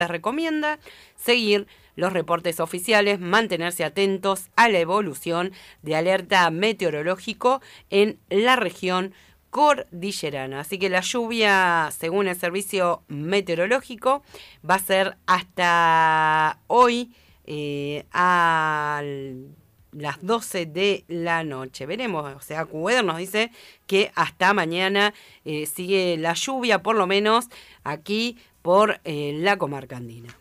recomienda seguir los reportes oficiales, mantenerse atentos a la evolución de alerta meteorológico en la región cordillerana. Así que la lluvia, según el servicio meteorológico, va a ser hasta hoy a las 12 de la noche. Veremos, o sea, AccuWeather nos dice que hasta mañana sigue la lluvia, por lo menos aquí por la comarca andina.